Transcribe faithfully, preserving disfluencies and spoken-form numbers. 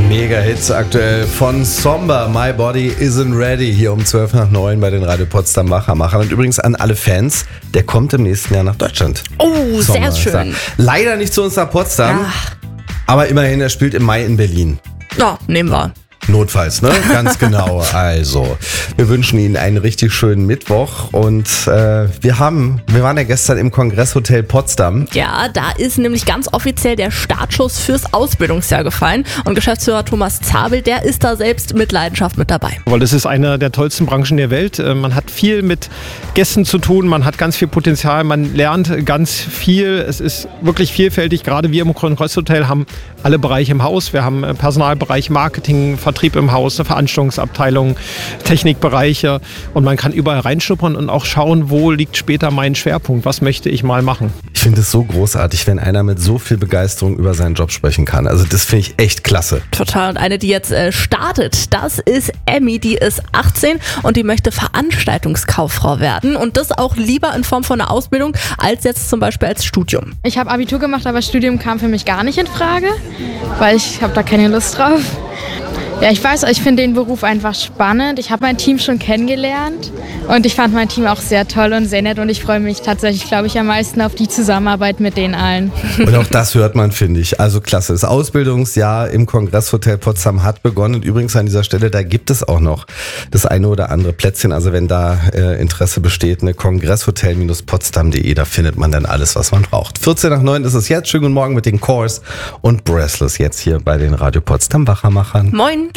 Mega Hits aktuell von Somber, My Body Isn't Ready, hier um zwölf nach neun bei den Radio Potsdam Machermachern. Und übrigens an alle Fans, der kommt im nächsten Jahr nach Deutschland. Oh, Sommer, sehr schön. Leider nicht zu uns nach Potsdam, Ach. aber immerhin, er spielt im Mai in Berlin. Ja, nehmen wir. Notfalls, ne? Ganz genau. Also, wir wünschen Ihnen einen richtig schönen Mittwoch und äh, wir haben, wir waren ja gestern im Kongresshotel Potsdam. Ja, da ist nämlich ganz offiziell der Startschuss fürs Ausbildungsjahr gefallen und Geschäftsführer Thomas Zabel, der ist da selbst mit Leidenschaft mit dabei. Weil es ist eine der tollsten Branchen der Welt. Man hat viel mit Gästen zu tun, man hat ganz viel Potenzial, man lernt ganz viel. Es ist wirklich vielfältig. Gerade wir im Kongresshotel haben alle Bereiche im Haus. Wir haben Personalbereich, Marketing, Vertrieb im Haus, eine Veranstaltungsabteilung, Technikbereiche und man kann überall reinschnuppern und auch schauen, wo liegt später mein Schwerpunkt, was möchte ich mal machen. Ich finde es so großartig, wenn einer mit so viel Begeisterung über seinen Job sprechen kann. Also das finde ich echt klasse. Total. Und eine, die jetzt äh, startet, das ist Emmy, die ist achtzehn und die möchte Veranstaltungskauffrau werden und das auch lieber in Form von einer Ausbildung als jetzt zum Beispiel als Studium. Ich habe Abitur gemacht, aber Studium kam für mich gar nicht in Frage, weil ich habe da keine Lust drauf. Ja, ich weiß, ich finde den Beruf einfach spannend. Ich habe mein Team schon kennengelernt und ich fand mein Team auch sehr toll und sehr nett und ich freue mich tatsächlich, glaube ich, am meisten auf die Zusammenarbeit mit denen allen. Und auch das hört man, finde ich. Also klasse. Das Ausbildungsjahr im Kongresshotel Potsdam hat begonnen und übrigens an dieser Stelle, da gibt es auch noch das eine oder andere Plätzchen. Also wenn da äh, Interesse besteht, eine kongresshotel potsdam punkt de, da findet man dann alles, was man braucht. vierzehn nach neun ist es jetzt. Schönen guten Morgen mit den Cores und Breathless jetzt hier bei den Radio Potsdam Wachermachern. Moin.